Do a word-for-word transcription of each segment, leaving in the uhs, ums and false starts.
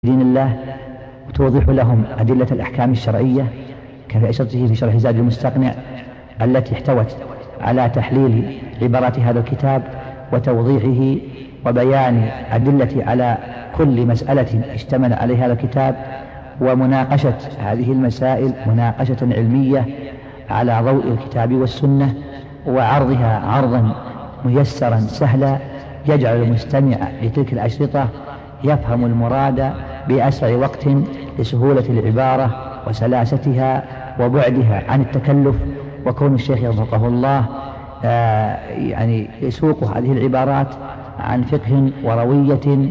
دين الله وتوضح لهم أدلة الأحكام الشرعية كفي أشرته في شرح زاد المستقنع التي احتوت على تحليل عبارات هذا الكتاب وتوضيحه وبيان أدلة على كل مسألة اشتمل عليها هذا الكتاب ومناقشة هذه المسائل مناقشة علمية على ضوء الكتاب والسنة وعرضها عرضا ميسرا سهلا يجعل المستمع لتلك الأشرطة يفهم المراد بأسرع وقت لسهولة العبارة وسلاستها وبعدها عن التكلف. وكون الشيخ وفقه الله آه يعني يسوق هذه العبارات عن فقه وروية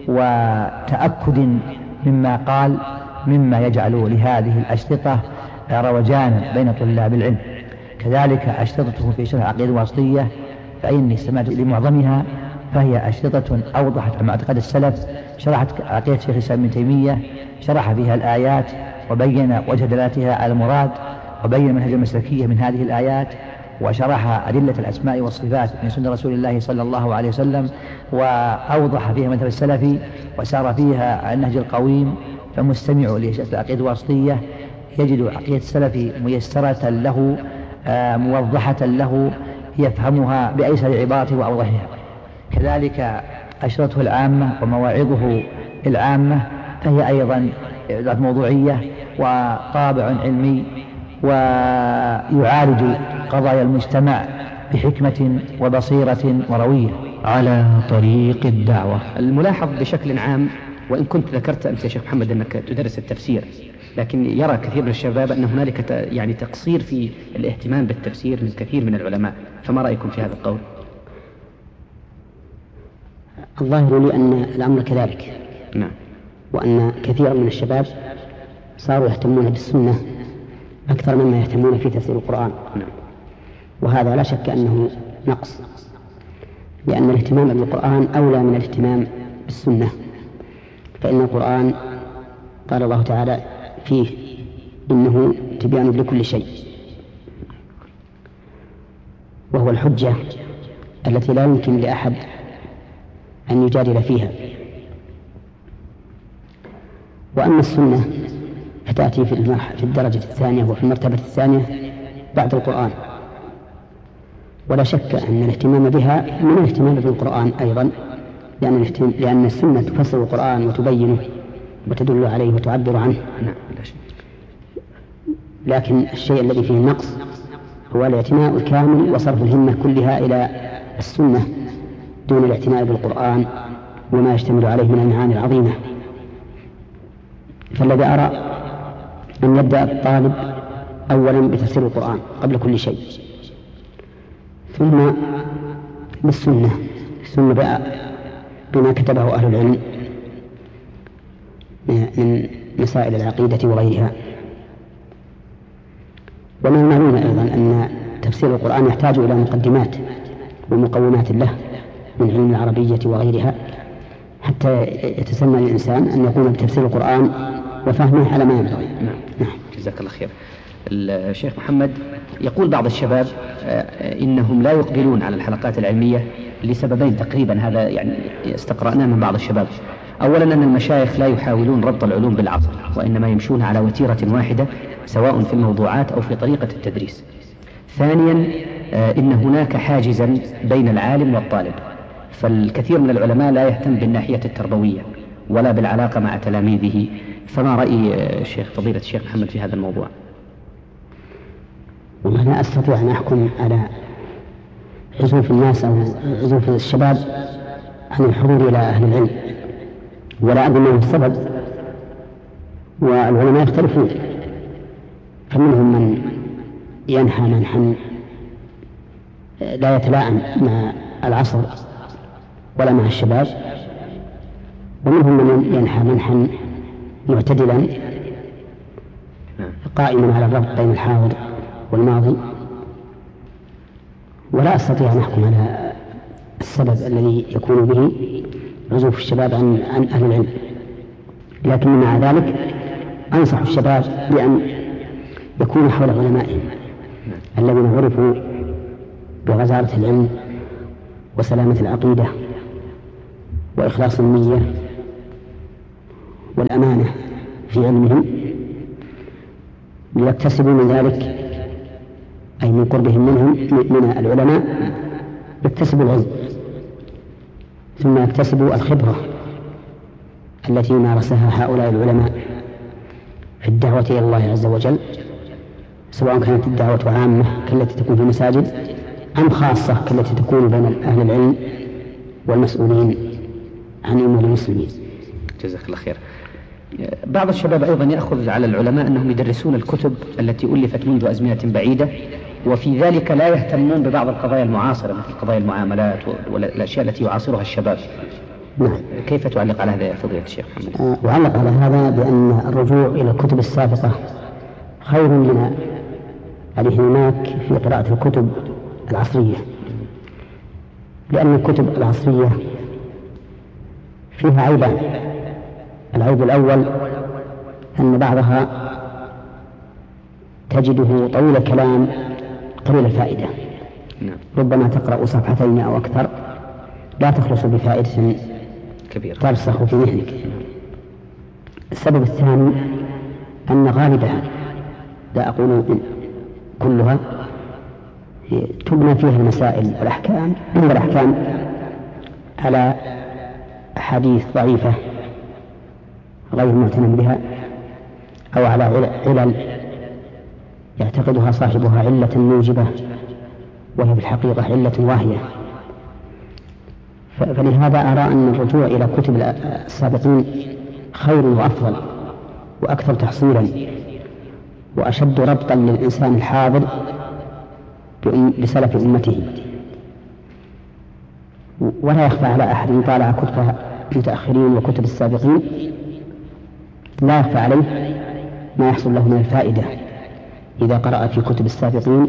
وتأكد مما قال مما يجعل لهذه الأشرطة روجانا بين طلاب العلم. كذلك أشرطته في شرح العقيدة الواسطية فإني استمعت لمعظمها فهي أشرطة أوضحت معتقد السلف، شرحت عقيدة شيخ الإسلام ابن تيمية، شرح فيها الآيات وبين وجه دلالتها على المراد وبين منهج المسلكية من هذه الآيات، وشرح أدلة الأسماء والصفات من سنة رسول الله صلى الله عليه وسلم وأوضح فيها مذهب السلفي وسار فيها على النهج القويم. فمستمع لشرح العقيدة الواسطية يجد عقيدة السلف ميسرة له آه موضحة له يفهمها بأيسر عبارته وأوضحها. كذلك أشرته العامة ومواعظه العامة فهي أيضا ذات موضوعية وطابع علمي ويعالج قضايا المجتمع بحكمة وبصيرة وروية على طريق الدعوة. الملاحظ بشكل عام، وإن كنت ذكرت أنت يا شيخ محمد أنك تدرس التفسير، لكن يرى كثير من الشباب أن هنالك يعني تقصير في الاهتمام بالتفسير من كثير من العلماء، فما رأيكم في هذا القول؟ الظاهر لي أن الأمر كذلك. نعم. وأن كثيرا من الشباب صاروا يهتمون بالسنة أكثر مما يهتمون في تفسير القرآن. نعم. وهذا لا شك أنه نقص، لأن الاهتمام بالقرآن أولى من الاهتمام بالسنة، فإن القرآن قال الله تعالى فيه إنه تبيان لكل شيء، وهو الحجة التي لا يمكن لأحد أن يجادل فيها. وأما السنة فتأتي في الدرجة الثانية وفي المرتبة الثانية بعد القرآن، ولا شك أن الاهتمام بها من الاهتمام بالقرآن أيضا، لأن, لأن السنة تفسر القرآن وتبينه وتدل عليه وتعبر عنه. لكن الشيء الذي فيه النقص هو الاعتناء الكامل وصرف الهمة كلها إلى السنة دون الاعتناء بالقرآن وما يشتمل عليه من المعاني العظيمة. فالذي أرى أن يبدأ الطالب أولا بتفسير القرآن قبل كل شيء، ثم بالسنة، ثم بما كتبه أهل العلم من مسائل العقيدة وغيرها. ومن المعلوم أيضا أن تفسير القرآن يحتاج إلى مقدمات ومقومات له من علم العربية وغيرها حتى يتسنى الإنسان أن يقوم بتفسير القرآن وفهمه على ما ينبغي. نعم. نعم. جزاك الله خير. الشيخ محمد، يقول بعض الشباب إنهم لا يقبلون على الحلقات العلمية لسببين تقريبا، هذا يعني استقرأناه من بعض الشباب. أولا أن المشايخ لا يحاولون ربط العلوم بالعصر، وإنما يمشون على وتيرة واحدة سواء في الموضوعات أو في طريقة التدريس. ثانيا إن هناك حاجزا بين العالم والطالب، فالكثير من العلماء لا يهتم بالناحية التربوية ولا بالعلاقة مع تلاميذه. فما رأي الشيخ فضيلة الشيخ محمد في هذا الموضوع؟ وما لا أستطيع أن أحكم على عزوف الناس أو عزوف الشباب عن الحضور إلى أهل العلم، ولا أدري ما هو السبب، والعلماء يختلفون، فمنهم من ينحى منحا لا يتلائم مع العصر ولا مع الشباب، ومنهم من ينحى منحا معتدلا قائما على الربط بين الحاضر والماضي. ولا أستطيع أن أحكم على السبب الذي يكون به عزوف الشباب عن, عن أهل العلم، لكن مع ذلك أنصح الشباب بأن يكونوا حول علمائهم الذين عرفوا بغزارة العلم وسلامة العقيدة وإخلاص النية والأمانة في علمهم ليكتسبوا من ذلك، أي من قربهم منهم من العلماء يكتسبوا العلم، ثم يكتسبوا الخبرة التي مارسها هؤلاء العلماء في الدعوة إلى الله عز وجل، سواء كانت الدعوة عامة كالتي تكون في المساجد أم خاصة كالتي تكون بين أهل العلم والمسؤولين عن أمور المسلمين. جزاك الله خير. بعض الشباب أيضا يأخذ على العلماء أنهم يدرسون الكتب التي ألفت منذ أزمنة بعيدة، وفي ذلك لا يهتمون ببعض القضايا المعاصرة مثل قضايا المعاملات والأشياء التي يعاصرها الشباب. نعم. كيف تعلق على هذا فضيلة الشيخ محمد؟ أعلق على هذا بأن الرجوع إلى الكتب السابقة خير من الانهماك في قراءة الكتب العصرية، لأن الكتب العصرية فيها عيبان. العيب الأول أن بعضها تجده طويل الكلام قليل الفائدة، ربما تقرأ صفحتين أو أكثر لا تخلص بفائدة كبيرة ترسخ في ذهنك. السبب الثاني أن غالبها، لا أقول كلها، تبنى فيها المسائل والأحكام من الأحكام على أحاديث ضعيفة غير معتنى بها، أو على علل يعتقدها صاحبها علة موجبة وهي في الحقيقة علة واهية. فلهذا أرى أن الرجوع إلى كتب السابقين خير وأفضل وأكثر تحصيلا وأشد ربطا للإنسان الحاضر بسلف أمته. ولا يخفى على أحد من طالع كتب المتأخرين وكتب السابقين لا يخفى عليه ما يحصل له من الفائدة إذا قرأ في كتب السابقين،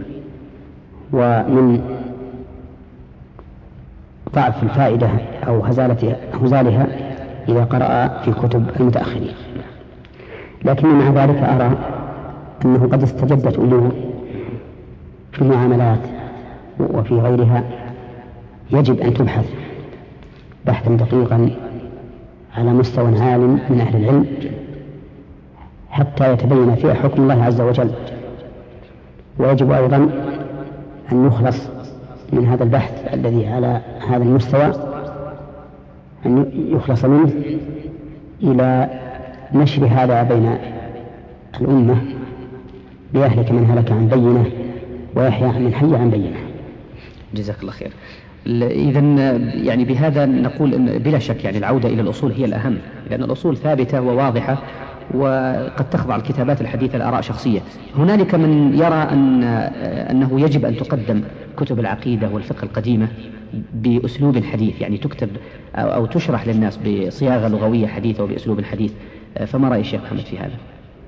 ومن ضعف الفائدة أو هزالها إذا قرأ في كتب المتأخرين. لكن مع ذلك أرى أنه قد استجدت أمور في المعاملات وفي غيرها يجب أن تبحث بحثا دقيقا على مستوى عال من أهل العلم حتى يتبين فيها حكم الله عز وجل. ويجب أيضا أن يخلص من هذا البحث الذي على هذا المستوى، أن يخلص منه إلى نشر هذا بين الأمة ليهلك من هلك عن بينه ويحيى من حي عن بينه. جزاك الله خير. إذن يعني بهذا نقول إن بلا شك يعني العودة إلى الأصول هي الأهم، لأن الأصول ثابتة وواضحة، وقد تخضع الكتابات الحديثة لآراء شخصية. هنالك من يرى أن أنه يجب أن تقدم كتب العقيدة والفقه القديمة بأسلوب حديث، يعني تكتب أو تشرح للناس بصياغة لغوية حديثة وبأسلوب حديث. فما رأي الشيخ محمد في هذا؟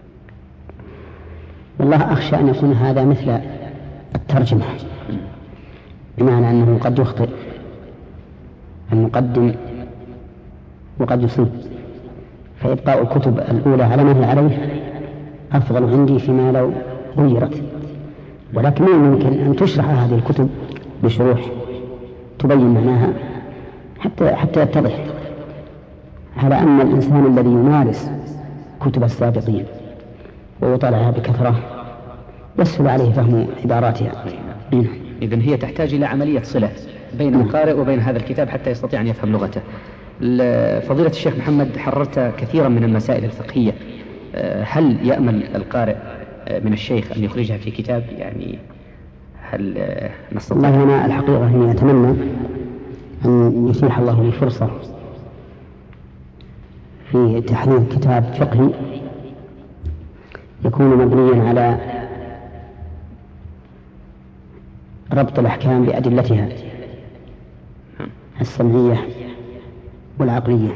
والله أخشى أن يكون هذا مثل الترجمة، بمعنى أنه قد يخطئ المقدم وقد يصيب، فإبقاء الكتب الأولى على ما هي عليه أفضل عندي فيما لو غيرت. ولكن يمكن أن تشرح هذه الكتب بشروح تبين معناها حتى حتى يتضح، على أن الإنسان الذي يمارس كتب السابقين ويطالعها بكثرة يسهل عليه فهم عباراتها. إذن هي تحتاج إلى عملية صلة بين القارئ وبين هذا الكتاب حتى يستطيع أن يفهم لغته. فضيلة الشيخ محمد، حررت كثيرا من المسائل الفقهية، هل يأمل القارئ من الشيخ أن يخرجها في كتاب؟ يعني هل نستطيع؟ والله أنا الحقيقة أني أتمنى أن يتيح الله لي فرصة في تحرير كتاب فقهي يكون مبنيا على ربط الأحكام بأدلتها السمعية والعقلية،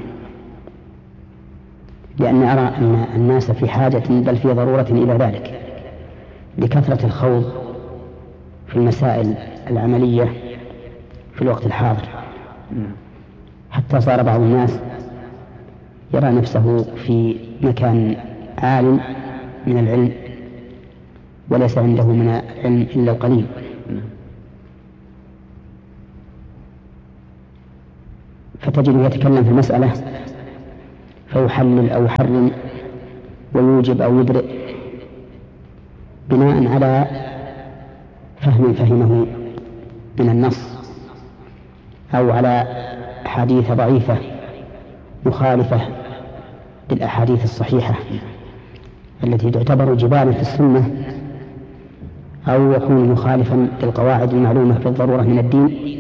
لأني أرى أن الناس في حاجة بل في ضرورة إلى ذلك لكثرة الخوض في المسائل العملية في الوقت الحاضر، حتى صار بعض الناس يرى نفسه في مكان عال من العلم وليس عنده من العلم إلا القليل. فتجد يتكلم في المسألة فيحلل أو يحرم ويوجب أو يبرئ بناء على فهم فهمه من النص أو على أحاديث ضعيفة مخالفة للأحاديث الصحيحة التي تعتبر جبالا في السنة، أو يكون مخالفا للقواعد المعلومة بالضرورة من الدين.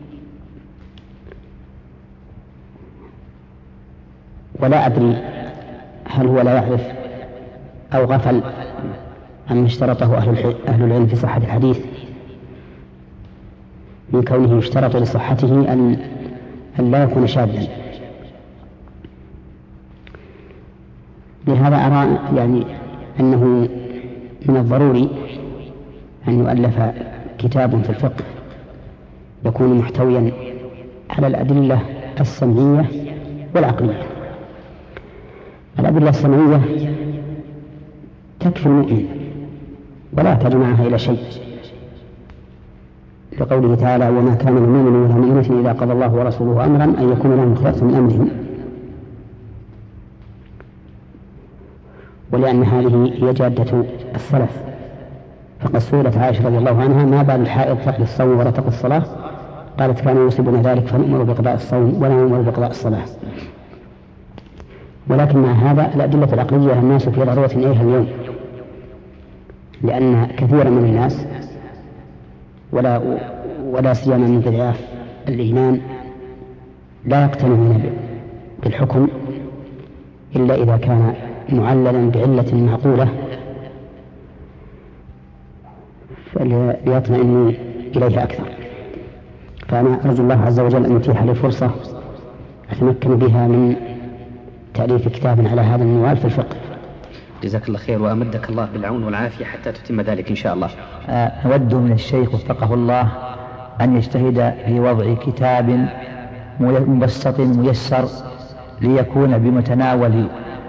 ولا أدري هل هو لا يعرف أو غفل عما اشترطه أهل العلم في صحة الحديث من كونه يشترط لصحته أن أن لا يكون شاذا. لهذا أرى يعني أنه من الضروري أن يؤلف كتاب في الفقه يكون محتويا على الأدلة السمعية والعقلية. الأدلة السمعية تكفي المؤمن ولا تحتاج معها إلى شيء، لقوله تعالى: وما كان لمؤمن ولا مؤمنة إذا قضى الله ورسوله أمرا أن يكون لهم الخيرة من أمرهم. ولأن هذه هي جادة السلف، فقد سئلت عائشة رضي الله عنها: ما بال الحائض تقضي الصوم ولا تقضي الصلاة؟ قالت: كانوا يصيبون ذلك فنؤمر بقضاء الصوم ولا نؤمر بقضاء الصلاة. ولكن مع هذا الأدلة العقلية الناس في ضرورة إليها اليوم، لأن كثيرا من الناس ولا ولا سيما من ضعاف الإيمان لا يقتنعون بالحكم إلا إذا كان معللا بعلة معقولة فليطمئنوا إليها أكثر. فأنا أرجو الله عز وجل أن يتيح لي فرصة أتمكن بها من تأليف كتاب على هذا الموال في الفقه. جزاك الله خير وأمدك الله بالعون والعافية حتى تتم ذلك إن شاء الله. نود من الشيخ وفقه الله أن يجتهد في وضع كتاب مبسط ميسر ليكون بمتناول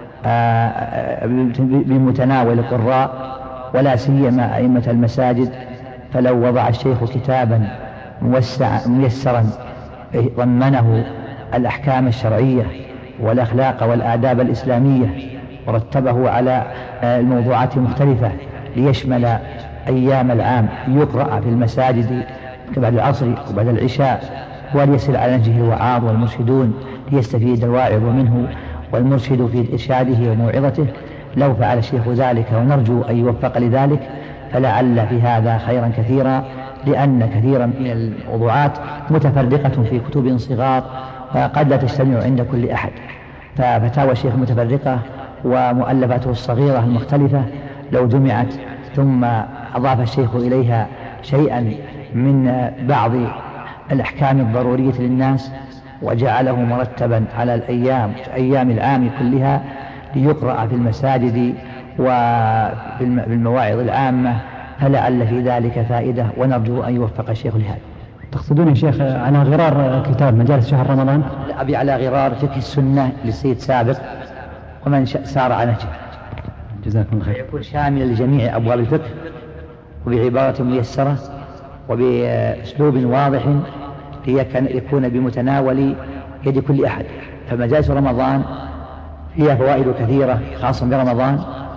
بمتناول القراء ولا سيما أئمة المساجد. فلو وضع الشيخ كتابا موسع ميسرا ضمنه الأحكام الشرعية والأخلاق والآداب الإسلامية ورتبه على الموضوعات المختلفة ليشمل أيام العام يقرأ في المساجد بعد العصر وبعد العشاء، وليصل على نهجه الوعاظ والمرشدون ليستفيد الواعظ منه والمرشد في إرشاده وموعظته. لو فعل الشيخ ذلك ونرجو أن يوفق لذلك فلعل في هذا خيرا كثيرا، لأن كثيرا من الموضوعات متفرقة في كتب صغار قد لا تجتمع عند كل أحد. ففتاوى الشيخ متفرقة ومؤلفاته الصغيرة المختلفة لو جمعت ثم أضاف الشيخ إليها شيئا من بعض الأحكام الضرورية للناس وجعله مرتبا على الأيام أيام العام كلها ليقرأ في المساجد وفي المواعظ العامة فلعل في ذلك فائدة، ونرجو أن يوفق الشيخ لهذا. تقصدون يا شيخ على غرار كتاب مجالس شهر رمضان؟ لا، أبي على غرار فقه السنة للسيد سابق ومن سار على نهجه. جزاكم الله خير. يكون شاملا لجميع أبواب الفقه وبعبارة ميسرة وبأسلوب واضح ليكون بمتناول يد كل أحد. فمجالس رمضان فيها فوائد كثيرة خاصة برمضان،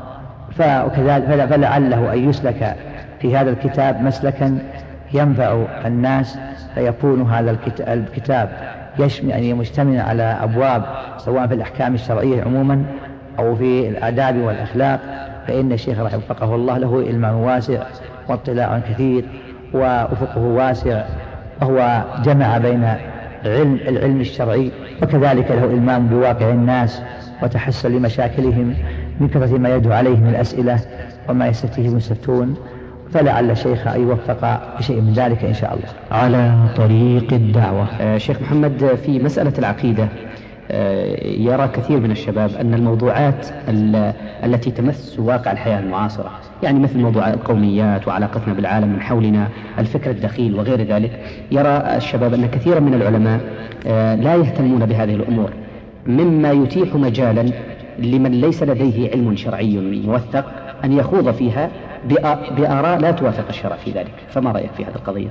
فلعله أن يسلك في هذا الكتاب مسلكا ينفع الناس، فيكون هذا الكتاب يشمل يعني مشتمل على أبواب سواء في الأحكام الشرعية عموما أو في الآداب والأخلاق. فإن الشيخ رحمه وفقه الله له علم واسع واطلاع كثير وأفقه واسع، وهو جمع بين علم العلم الشرعي وكذلك له إلمام بواقع الناس وتحسن لمشاكلهم من كثرة ما يدعو عليه من الأسئلة وما يستفتيه المستفتون. فلعل الشيخ أن يوفق بشيء من ذلك إن شاء الله. على طريق الدعوة. آه شيخ محمد، في مسألة العقيدة آه يرى كثير من الشباب أن الموضوعات التي تمس واقع الحياة المعاصرة، يعني مثل موضوع القوميات وعلاقتنا بالعالم من حولنا، الفكر الدخيل وغير ذلك، يرى الشباب أن كثيرا من العلماء آه لا يهتمون بهذه الأمور، مما يتيح مجالا لمن ليس لديه علم شرعي موثق أن يخوض فيها بآراء لا توافق الشرع في ذلك. فما رأيك في هذه القضية؟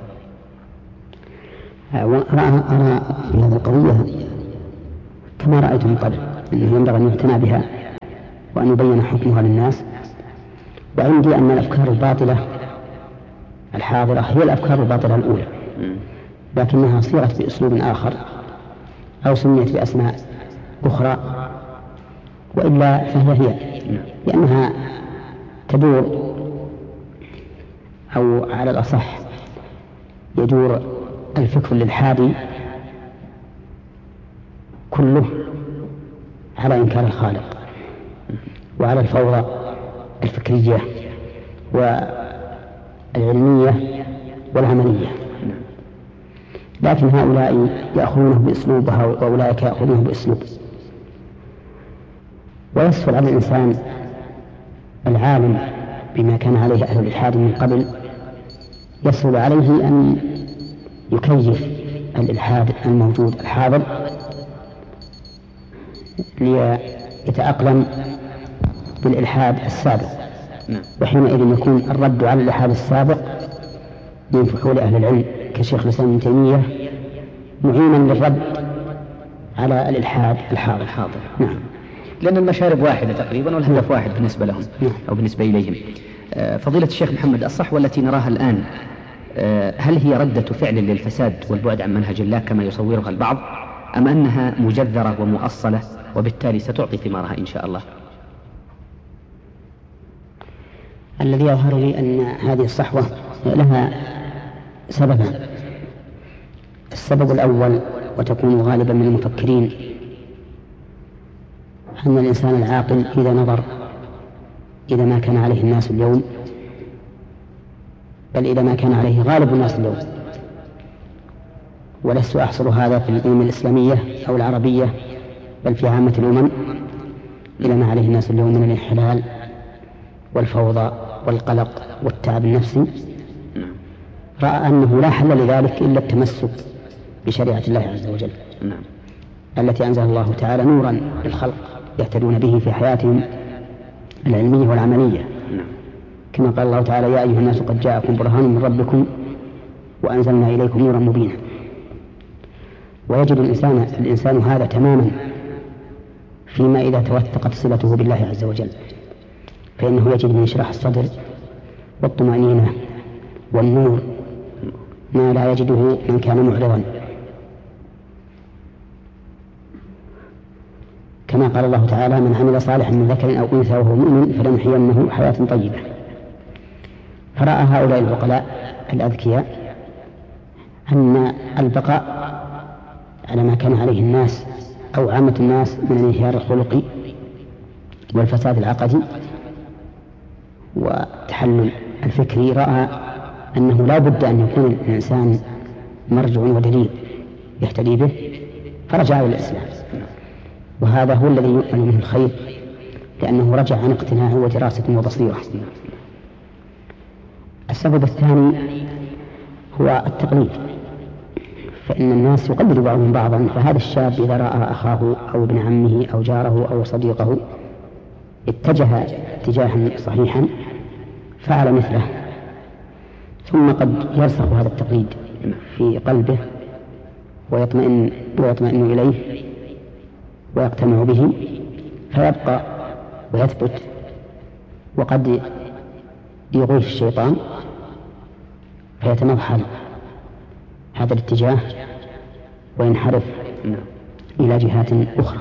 أرى في هذه القضية كما رأيت من قبل، أنه ينبغي أن يعتنى بها وأن يبين حكمها للناس. وعندي أن الأفكار الباطلة الحاضرة هي الأفكار الباطلة الأولى، لكنها صيغت بأسلوب آخر أو سميت بأسماء أخرى، وإلا فهي هي، لأنها تدور، أو على الأصح يدور الفكر للحادي كله على إنكار الخالق وعلى الفوضى الفكرية والعلمية والعملية، لكن هؤلاء يأخذونه بأسلوب وأولئك يأخذونه بأسلوب. ويسهل على الإنسان العالم بما كان عليه أهل الإلحاد من قبل، يسهل عليه أن يكيف الإلحاد الموجود الحاضر ليتأقلم بالإلحاد السابق، وحينئذ يكون الرد على الإلحاد السابق من فحول أهل العلم كشيخ الإسلام ابن تيمية معينا للرد على الإلحاد الحاضر. الحاضر. نعم. لأن المشارب واحدة تقريبا والهدف واحد بالنسبة لهم أو بالنسبة إليهم. فضيلة الشيخ محمد، الصحوة التي نراها الآن هل هي ردة فعل للفساد والبعد عن منهج الله كما يصورها البعض، أم أنها مجذرة ومؤصلة وبالتالي ستعطي ثمارها إن شاء الله؟ الذي يظهر لي أن هذه الصحوة لها سببان. السبب الأول وتكون غالبا من المفكرين أن الإنسان العاقل إذا نظر إلى ما كان عليه الناس اليوم، بل إلى ما كان عليه غالب الناس اليوم، ولست أحصر هذا في الأمم الإسلامية أو العربية بل في عامة الأمم، إلى ما عليه الناس اليوم من الانحلال والفوضى والقلق والتعب النفسي، رأى أنه لا حل لذلك إلا التمسك بشريعة الله عز وجل التي أنزل الله تعالى نورا للخلق يهتدون به في حياتهم العلمية والعملية، كما قال الله تعالى: يا أيها الناس قد جاءكم برهان من ربكم وأنزلنا إليكم نورا مبينا. ويجد الإنسان, الإنسان هذا تماما فيما إذا توثقت صلته بالله عز وجل، فإنه يجد من انشراح الصدر والطمأنينة والنور ما لا يجده من كان معرضا، كما قال الله تعالى: من عمل صالحا من ذكر أو أنثى وهو مؤمن فلنحيينه حياة طيبة. فرأى هؤلاء العقلاء الأذكياء أن البقاء على ما كان عليه الناس أو عامة الناس من الانهيار الخلقي والفساد العقدي والتحلل الفكري، رأى أنه لا بد أن يكون الإنسان مرجع ودليل يهتدي به، فرجع إلى الإسلام، وهذا هو الذي يؤمن منه الخير، لأنه رجع عن اقتناع ودراسة وبصيرة. السبب الثاني هو التقليد، فإن الناس يقلد بعضهم بعضا، فهذا الشاب إذا رأى أخاه أو ابن عمه أو جاره أو صديقه اتجه اتجاها صحيحا فعل مثله، ثم قد يرسخ هذا التقليد في قلبه ويطمئن, ويطمئن إليه ويقتنع به فيبقى ويثبت، وقد يغوي الشيطان فيتمرحل هذا الاتجاه وينحرف إلى جهات أخرى.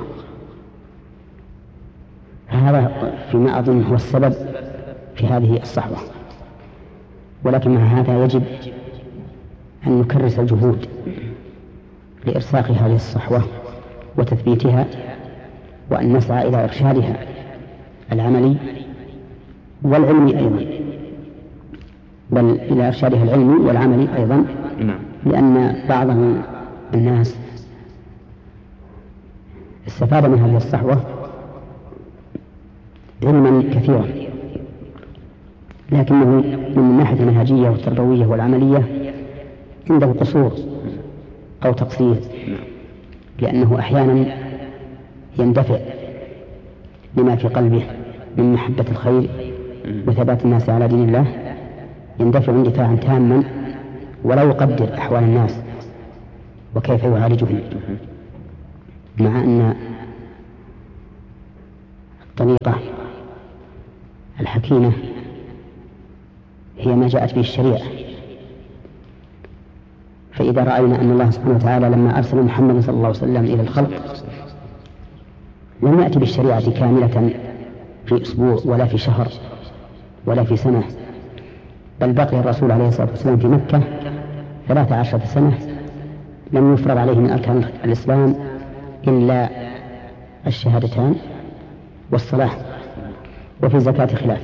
فهذا فيما أظن هو السبب في هذه الصحوة، ولكن مع هذا يجب أن نكرس الجهود لإرساخ هذه الصحوة وتثبيتها، وأن نسعى إلى إرشادها العملي والعلمي أيضا، بل إلى إرشادها العلمي والعملي أيضا، لأن بعض الناس استفاد من هذه الصحوة علما كثيرا، لكنه من الناحية المنهجية والتربوية والعملية عنده قصور أو تقصير، لأنه أحيانا يندفع لما في قلبه من محبة الخير وثبات الناس على دين الله، يندفع اندفاعا تاما ولا يقدر أحوال الناس وكيف يعالجهم، مع أن الطريقة الحكيمة هي ما جاءت به الشريعة. فإذا رأينا أن الله سبحانه وتعالى لما أرسل محمد صلى الله عليه وسلم إلى الخلق لم يأتي بالشريعة كاملة في أسبوع ولا في شهر ولا في سنة، بل بقي الرسول عليه الصلاة والسلام في مكة ثلاث عشرة سنة لم يفرض عليه من أركان الإسلام إلا الشهادتان والصلاة، وفي الزكاة خلاف.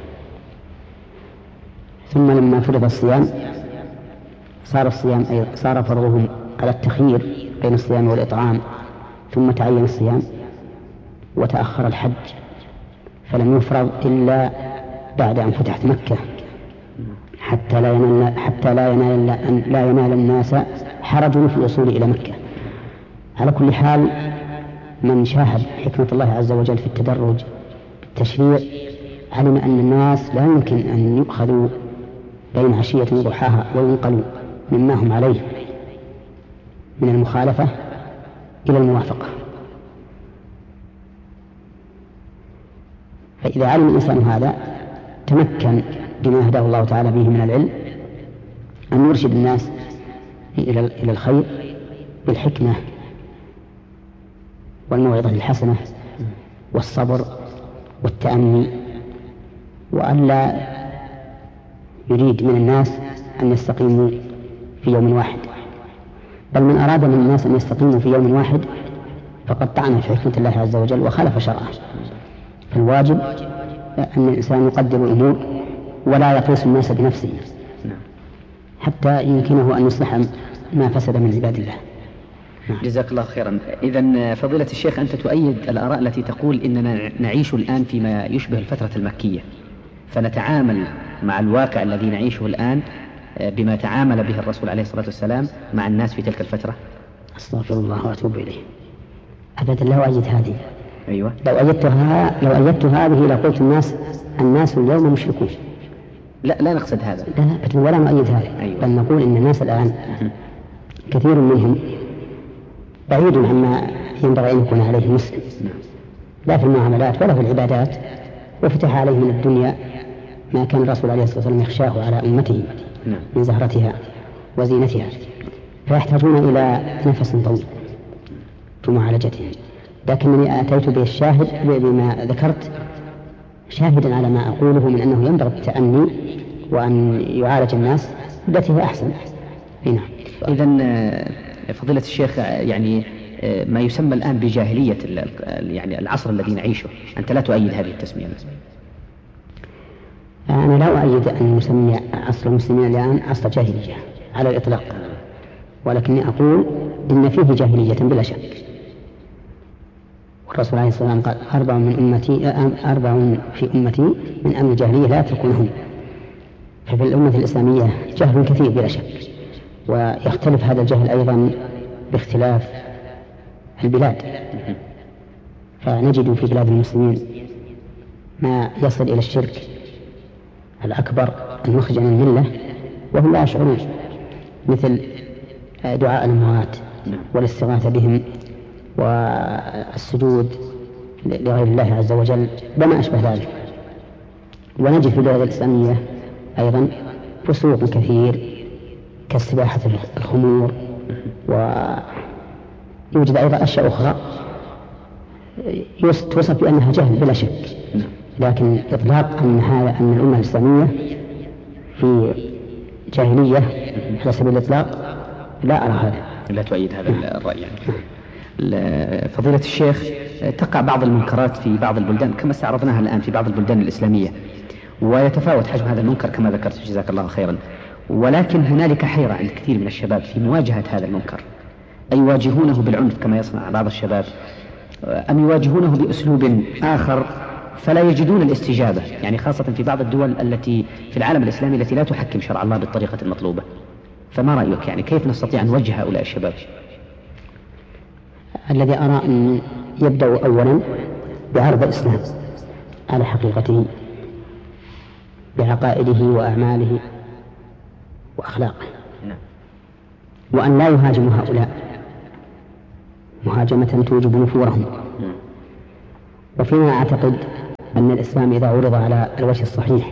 ثم لما فرض الصيام صار الصيام أي صار فرضه على التخيير بين الصيام والإطعام، ثم تعين الصيام، وتأخر الحج فلم يفرض إلا بعد أن فتحت مكة حتى لا ينال حتى لا ينال لا ينال الناس حرج في الوصول إلى مكة. على كل حال من شاهد حكمة الله عز وجل في التدرج بالتشريع علم أن الناس لا يمكن أن يؤخذوا بين عشية وضحاها وينقلوا مما هم عليه من المخالفة إلى الموافقة. فإذا علم الإنسان هذا تمكن بما هداه الله تعالى به من العلم أن يرشد الناس إلى الخير بالحكمة والموعظة الحسنة والصبر والتأني، وأن لا يريد من الناس أن يستقيموا في يوم واحد، بل من أراد من الناس أن يستقيموا في يوم واحد فقد طعن في حكمة الله عز وجل وخالف شرعه. فالواجب أن الإنسان يقدر الأمور ولا يقيس الناس بنفسه حتى يمكنه أن يصلح ما فسد من عباد الله. جزاك الله خيرا. إذن فضيلة الشيخ أنت تؤيد الآراء التي تقول إننا نعيش الآن فيما يشبه الفترة المكية، فنتعامل مع الواقع الذي نعيشه الآن بما تعامل به الرسول عليه الصلاة والسلام مع الناس في تلك الفترة؟ أستغفر الله وأتوب إليه. أبدا لا أؤيد هذه. أيوة. لو أيدتها لو أيدت هذه لقلت الناس الناس اليوم مشركون. لا لا نقصد هذا. لا ولا نؤيد هذا. أيوة. بل نقول إن الناس الآن كثير منهم بعيد عما ينبغي أن يكون عليه المسلم، لا في المعاملات ولا في العبادات، وفتح عليه من الدنيا ما كان الرسول عليه الصلاة والسلام يخشاه على أمته من زهرتها وزينتها، فيحتاجون إلى نفس طويل في معالجتهم. لكنني أتيت بالشاهد بما ذكرت شاهدا على ما أقوله من أنه ينبغي التأني وأن يعالج الناس التي هي أحسن. نعم. إذن فضيلة الشيخ يعني ما يسمى الآن بجاهلية يعني العصر الذي نعيشه، أنت لا تؤيد هذه التسمية؟ أنا لا أؤيد أن نسمي عصر المسلمين الآن عصر جاهلية على الإطلاق، ولكني أقول إن فيه جاهلية بلا شك. والرسول عليه الصلاة والسلام قال أربع من أمتي أربع في أمتي من أمر الجاهلية لا يتركونهم. ففي الأمة الإسلامية جهل كثير بلا شك، ويختلف هذا الجهل أيضا باختلاف البلاد. فنجد في بلاد المسلمين ما يصل إلى الشرك الأكبر المخرج عن الملة وهم لا يشعرون، مثل دعاء الأموات والاستغاثة بهم والسجود لغير الله عز وجل وما أشبه ذلك. ونجد في البلاد الإسلامية أيضا فسوق كثير كالسباحة الخمور، ويوجد أيضا أشياء أخرى توصف بأنها جهل بلا شك، لكن إطلاق أن هذا أن الأمة الإسلامية في جاهلية على سبيل الإطلاق لا أرى هذا. لا تؤيد هذا الرأي يعني. فضيلة الشيخ تقع بعض المنكرات في بعض البلدان كما استعرضناها الآن في بعض البلدان الإسلامية، ويتفاوت حجم هذا المنكر كما ذكرت جزاك الله خيرا، ولكن هنالك حيرة عند كثير من الشباب في مواجهة هذا المنكر، أي يواجهونه بالعنف كما يصنع بعض الشباب، أم يواجهونه بأسلوب آخر فلا يجدون الاستجابة، يعني خاصة في بعض الدول التي في العالم الإسلامي التي لا تحكم شرع الله بالطريقة المطلوبة. فما رأيك يعني كيف نستطيع أن نوجه هؤلاء الشباب؟ الذي أرى أن يبدأ أولا بعرض الإسلام على حقيقته بعقائده وأعماله وأخلاقه، وأن لا يهاجم هؤلاء مهاجمة توجب نفورهم، وفيما أعتقد أن الإسلام إذا عرض على الوجه الصحيح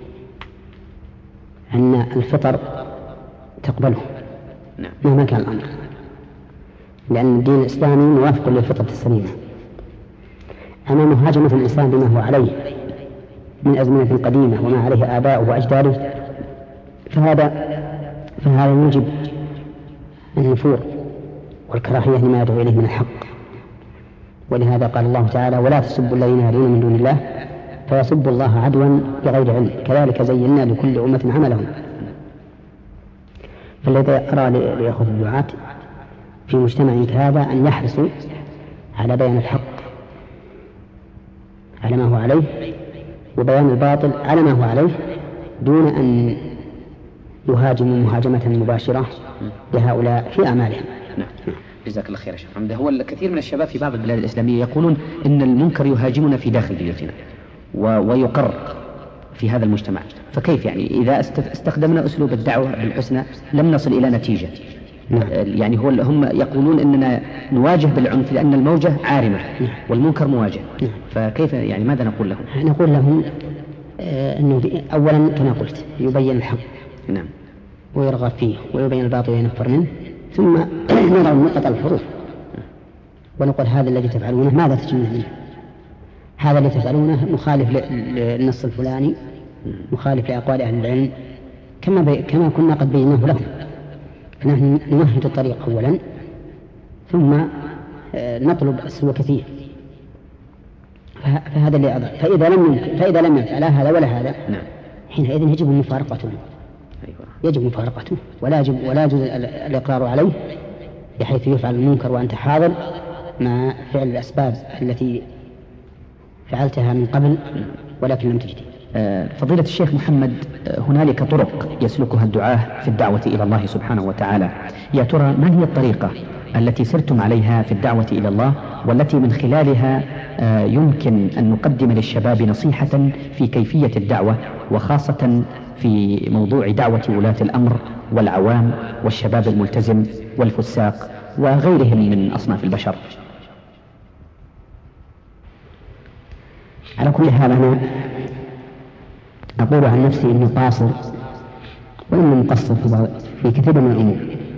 أن الفطر تقبله مهما كان الأمر، لأن الدين الإسلامي موافق للفطرة السليمة. أما مهاجمة الإنسان بما هو عليه من أزمنة قديمة وما عليه آباؤه وأجداده فهذا فهذا يوجب النفور والكراهية لما يدعو إليه من الحق. ولهذا قال الله تعالى: ولا تسبوا الذين يدعون من دون الله فيسبوا الله عدوا بغير علم كذلك زينا لكل أمة عملهم. فالذي أرى لإخوة الدعاة في مجتمع كهذا أن يحرصوا على بيان الحق على ما هو عليه وبيان الباطل على ما هو عليه دون أن يهاجموا مهاجمة مباشرة لهؤلاء في أعمالهم. نعم. جزاك الله خير يا شيخ محمد. هو الكثير من الشباب في بعض البلاد الإسلامية يقولون إن المنكر يهاجمنا في داخل بيوتنا ويقر في هذا المجتمع، فكيف يعني إذا استخدمنا أسلوب الدعوة بالحسنى لم نصل إلى نتيجة؟ نعم. يعني هو هم يقولون إننا نواجه بالعنف لأن الموجة عارمة والمنكر مواجه. نعم. فكيف يعني ماذا نقول لهم؟ نقول لهم آه أنه أولا كما قلت يبين الحق نعم ويرغب فيه ويبين الباطل وينفر منه، ثم نضع النقط الحروف ونقول هذا الذي تفعلونه ماذا تجنون منه، هذا الذي تفعلونه مخالف للنص الفلاني مخالف لأقوال أهل العلم كما, بي... كما كنا قد بيناه لهم. فنحن نمهد الطريق أولا ثم نطلب السوء كثير. فهذا اللي أضع. فإذا لم فإذا لم يفعل هذا ولا هذا حينئذ يجب مفارقته، يجب مفارقته ولا يجب ولا يجوز الإقرار عليه بحيث يفعل المنكر وأنت حاضر مع فعل الأسباب التي فعلتها من قبل ولكن لم تجدي. فضيلة الشيخ محمد، هنالك طرق يسلكها الدعاة في الدعوة إلى الله سبحانه وتعالى، يا ترى ما هي الطريقة التي سرتم عليها في الدعوة إلى الله والتي من خلالها يمكن أن نقدم للشباب نصيحة في كيفية الدعوة وخاصة في موضوع دعوة ولاة الأمر والعوام والشباب الملتزم والفساق وغيرهم من أصناف البشر؟ على كل حال أنا أقول عن نفسي إني قاصر وإني مقصر في, في كثير من الأمور،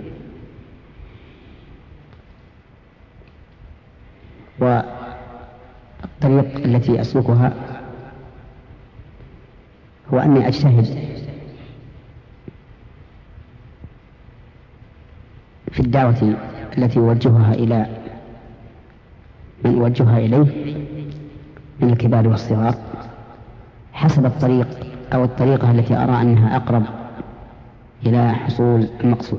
والطريق التي أسلكها هو أني أجتهد في الدعوة التي أوجهها إلى من أوجهها إليه من الكبار والصغار حسب الطريق أو الطريقة التي أرى أنها أقرب إلى حصول المقصود.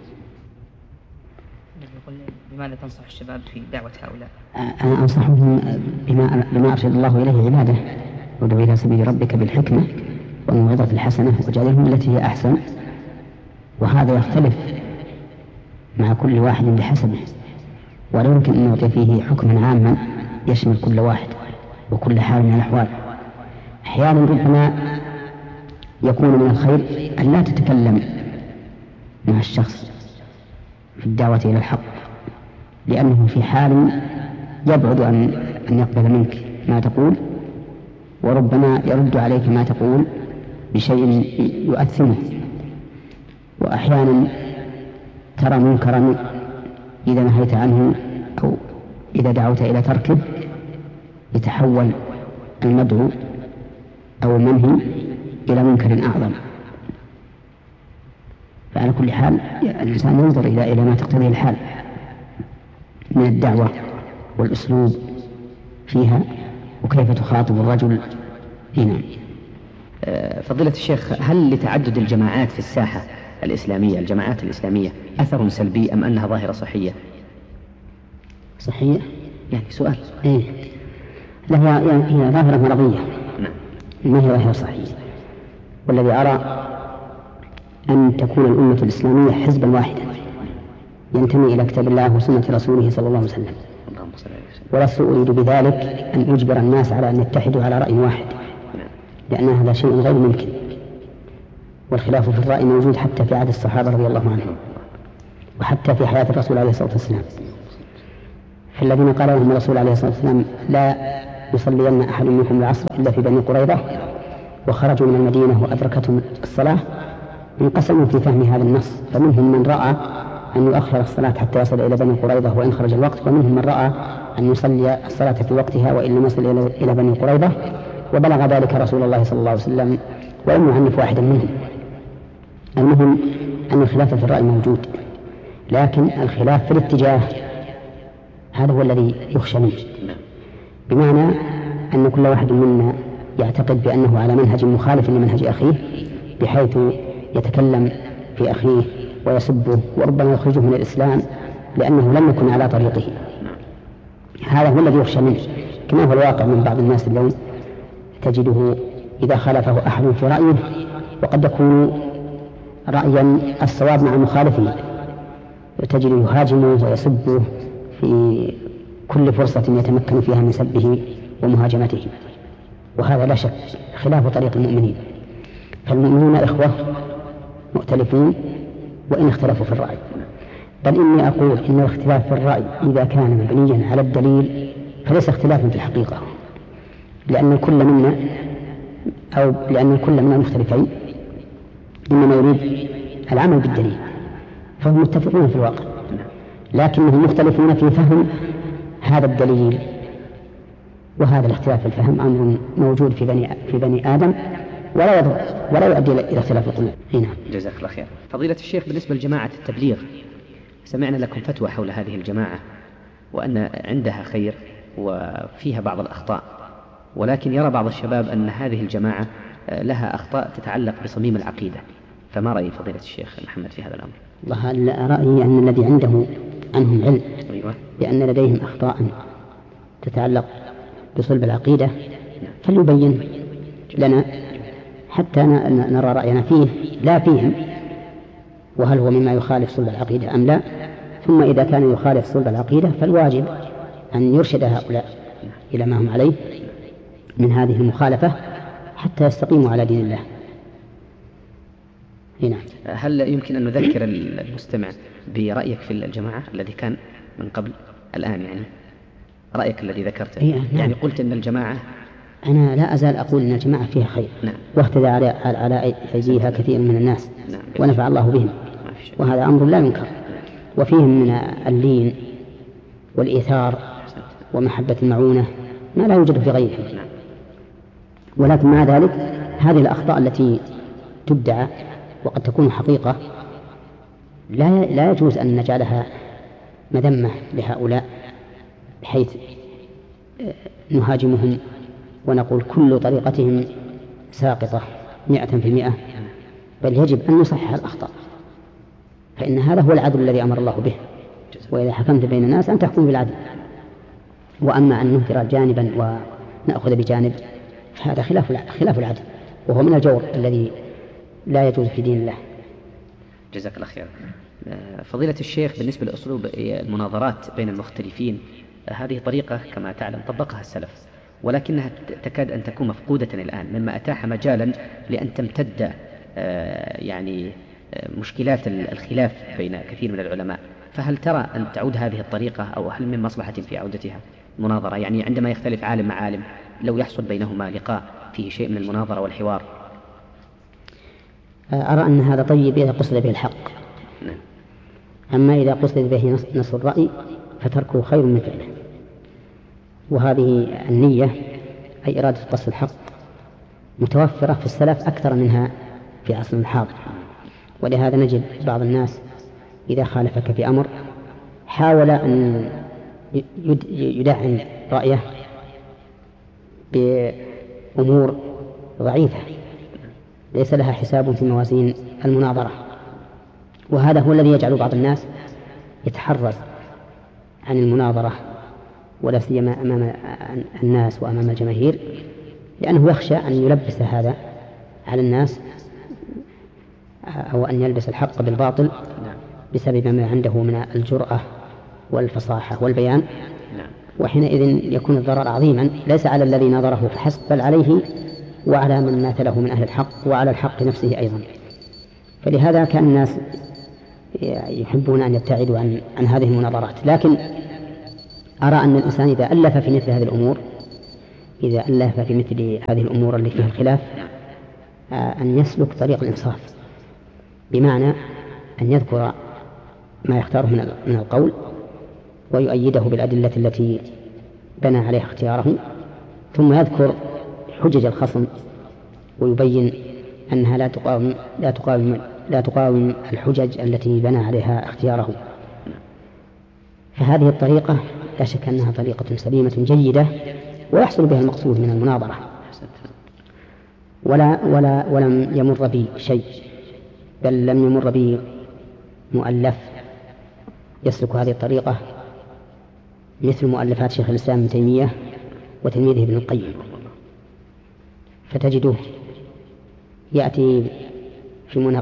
بماذا تنصح الشباب في دعوة هؤلاء؟ أنا أنصحهم بما, بما أرشد الله إليه عباده: ودعو إلى سبيل ربك بالحكمة والموعظة الحسنة وجعلهم التي هي أحسن. وهذا يختلف مع كل واحد بحسبه، ولا يمكن أن نعطي فيه حكما عاما يشمل كل واحد وكل حال من الأحوال. أحيانا ربما يكون من الخير أن لا تتكلم مع الشخص في الدعوة إلى الحق، لأنه في حال يبعد أن أن يقبل منك ما تقول، وربما يرد عليك ما تقول بشيء يؤثمه. وأحيانا ترى منكرا إذا نهيت عنه أو إذا دعوت إلى تركه يتحول المدعو أو المنهي إلى منكر أعظم. فعلى كل حال الإنسان ينظر إلى إلى ما تقتضيه الحال من الدعوة والأسلوب فيها وكيف تخاطب الرجل هنا. فضيلة الشيخ، هل لتعدد الجماعات في الساحة الإسلامية الجماعات الإسلامية أثر سلبي أم أنها ظاهرة صحية؟ صحية؟ يعني سؤال. إيه؟ لا، هي يعني هي ظاهرة مرضية. نعم. ما هي ظاهرة صحية. والذي أرى أن تكون الأمة الإسلامية حزبا واحدا ينتمي إلى كتاب الله وسنة رسوله صلى الله عليه وسلم، ولست أريد بذلك أن أجبر الناس على أن يتحدوا على رأي واحد، لأن هذا شيء غير ممكن، والخلاف في الرأي موجود حتى في عهد الصحابة رضي الله عنهم وحتى في حياة الرسول عليه الصلاة والسلام. فالذين قال لهم الرسول عليه الصلاة والسلام لا يصلين أحد منكم العصر إلا في بني قريظة وخرجوا من المدينة وأدركتهم الصلاة، انقسموا في فهم هذا النص، فمنهم من رأى أن يؤخر الصلاة حتى يصل إلى بني قريظة وإن خرج الوقت، ومنهم من رأى أن يصلي الصلاة في وقتها وإن لم يصل إلى بني قريظة، وبلغ ذلك رسول الله صلى الله عليه وسلم ولم يعنف واحدا منهم. المهم أن الخلاف في الرأي موجود، لكن الخلاف في الاتجاه هذا هو الذي يخشى منه، بمعنى أن كل واحد منا يعتقد بأنه على منهج مخالف لمنهج أخيه، بحيث يتكلم في أخيه ويسبه وربما يخرجه من الإسلام لأنه لم يكن على طريقه. هذا هو الذي يخشى منه، كما هو الواقع من بعض الناس اليوم، تجده إذا خالفه أحد في رأيه وقد يكون رأيا الصواب مع مخالفه، تجده يهاجمه ويسبه في كل فرصة يتمكن فيها من سبه ومهاجمته، وهذا لا شك خلاف طريق المؤمنين. فالمؤمنون إخوة مؤتلفون وإن اختلفوا في الرأي، بل إني أقول إن الاختلاف في الرأي إذا كان مبنيا على الدليل فليس اختلافا في الحقيقة، لأن الكل منا أو لأن الكل من المختلفين إنما يريد العمل بالدليل، فهم متفقون في الواقع، لكنهم مختلفون في فهم هذا الدليل، وهذا الاختلاف في الفهم أمر موجود في بني في بني آدم ولا يضر ولا يؤدي إلى اختلاف القلوب. هنا جزاك الله خير. فضيلة الشيخ، بالنسبة لجماعة التبليغ، سمعنا لكم فتوى حول هذه الجماعة وأن عندها خير وفيها بعض الأخطاء، ولكن يرى بعض الشباب أن هذه الجماعة لها أخطاء تتعلق بصميم العقيدة، فما رأي فضيلة الشيخ محمد في هذا الأمر؟ والله رأيي أن الذي عنده عنهم علم أيوة. بأن لديهم أخطاء تتعلق بصلب العقيدة فليبين لنا حتى نرى رأينا فيه لا فيهم، وهل هو مما يخالف صلب العقيدة أم لا. ثم إذا كان يخالف صلب العقيدة فالواجب أن يرشد هؤلاء إلى ما هم عليه من هذه المخالفة حتى يستقيموا على دين الله. هنا هل يمكن أن نذكر المستمع برأيك في الجماعة الذي كان من قبل الآن، يعني رأيك الذي ذكرته؟ إيه نعم. يعني قلت أن الجماعة، أنا لا أزال أقول أن الجماعة فيها خير، نعم. واهتدى على على أيديها كثير من الناس، نعم. ونفع الله بهم، وهذا أمر لا ينكر، وفيهم من اللين والإيثار ومحبة المعونة ما لا يوجد في غيرهم. نعم. ولكن مع ذلك هذه الأخطاء التي تدعى وقد تكون حقيقة لا لا يجوز أن نجعلها مذمة لهؤلاء بحيث نهاجمهم ونقول كل طريقتهم ساقطة مئة في المئة، بل يجب أن نصحح الأخطاء، فإن هذا هو العدل الذي أمر الله به، وإذا حكمت بين الناس أن تحكم بالعدل. وأما أن نهدر جانبا ونأخذ بجانب فهذا خلاف خلاف العدل، وهو من الجور الذي لا يجوز في دين الله. جزاك الله خير. فضيلة الشيخ، بالنسبة لأسلوب المناظرات بين المختلفين، هذه طريقة كما تعلم طبقها السلف، ولكنها تكاد أن تكون مفقودة الآن، مما أتاح مجالا لأن تمتد يعني مشكلات الخلاف بين كثير من العلماء. فهل ترى أن تعود هذه الطريقة، أو هل من مصلحة في عودتها المناظرة؟ يعني عندما يختلف عالم مع عالم لو يحصل بينهما لقاء فيه شيء من المناظرة والحوار. أرى أن هذا طيب إذا قصد به الحق، نعم. أما إذا قصد به نص الرأي فتركه خير من فعله. وهذه النية أي إرادة قصد الحق متوفرة في السلف أكثر منها في عصر الحاضر، ولهذا نجد بعض الناس إذا خالفك في أمر حاول أن يدعم رأيه بأمور ضعيفة ليس لها حساب في موازين المناظرة، وهذا هو الذي يجعل بعض الناس يتحرز عن المناظرة ولا سيما أمام الناس وأمام الجماهير، لأنه يخشى أن يلبس هذا على الناس أو أن يلبس الحق بالباطل بسبب ما عنده من الجرأة والفصاحة والبيان، وحينئذ يكون الضرر عظيما ليس على الذي ناظره فحسب بل عليه وعلى من ماثله من أهل الحق وعلى الحق نفسه أيضا. فلهذا كان الناس يحبون أن يبتعدوا عن, عن هذه المناظرات. لكن أرى أن الإنسان إذا ألف في مثل هذه الأمور إذا ألف في مثل هذه الأمور التي فيها الخلاف أن يسلك طريق الإنصاف، بمعنى أن يذكر ما يختاره من القول ويؤيده بالأدلة التي بنى عليها اختياره، ثم يذكر حجج الخصم ويبين أنها لا تقاوم لا تقاوم لا تقاوم الحجج التي بنى عليها اختياره. فهذه الطريقة لا شك أنها طريقة سليمة جيدة ويحصل بها المقصود من المناظرة، ولا ولا ولم يمر بي شيء، بل لم يمر بي مؤلف يسلك هذه الطريقة مثل مؤلفات شيخ الإسلام ابن تيمية وتلميذه ابن القيم، فتجده يأتي في